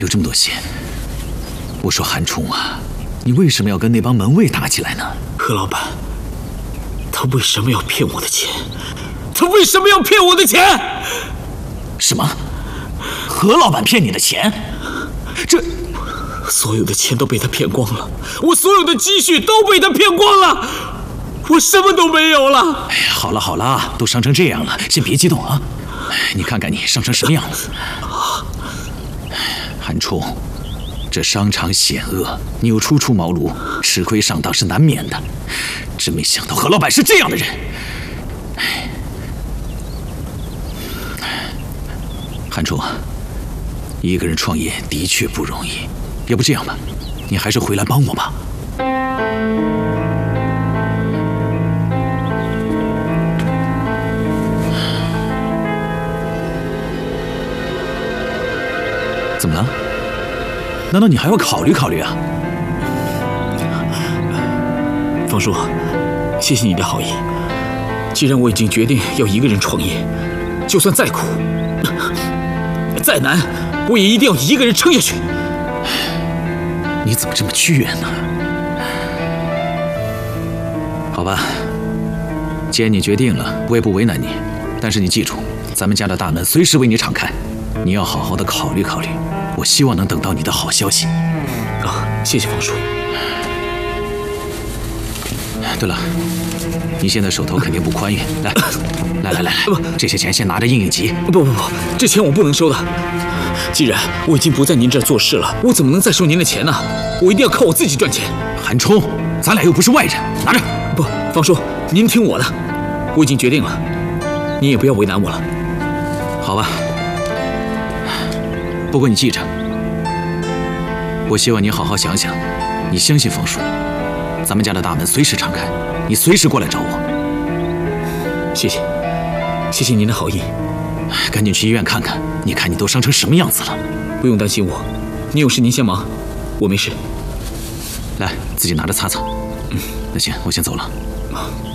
有这么多钱。我说韩冲啊，你为什么要跟那帮门卫打起来呢？ 何老板，他为什么要骗我的钱？他为什么要骗我的钱？ 什么？何老板骗你的钱？这所有的钱都被他骗光了，我所有的积蓄都被他骗光了，我什么都没有了。 哎呀，好了好了，都伤成这样了，先别激动啊。你看看你伤成什么样子。韩冲，这商场险恶，你又初出茅庐，吃亏上当是难免的。真没想到何老板是这样的人。韩冲，一个人创业的确不容易，要不这样吧，你还是回来帮我吧。怎么了？难道你还要考虑考虑啊？ 方叔，谢谢你的好意。既然我已经决定要一个人创业，就算再苦、再难，我也一定要一个人撑下去。 你怎么这么屈原呢？好吧，既然你决定了，我也不为难你。但是你记住，咱们家的大门随时为你敞开，你要好好的考虑考虑。我希望能等到你的好消息。 啊，谢谢方叔。 对了，你现在手头肯定不宽裕，来，这些钱先拿着应应急。 不，这钱我不能收的。既然我已经不在您这儿做事了，我怎么能再收您的钱呢？我一定要靠我自己赚钱。 韩冲，咱俩又不是外人，拿着。 不，方叔，您听我的，我已经决定了，您也不要为难我了。 好吧。不过你记着，我希望你好好想想，你相信方叔，咱们家的大门随时敞开，你随时过来找我。 谢谢您的好意。 赶紧去医院看看，你看你都伤成什么样子了。 不用担心我，您有事您先忙，我没事。 来，自己拿着擦擦。那行，我先走了。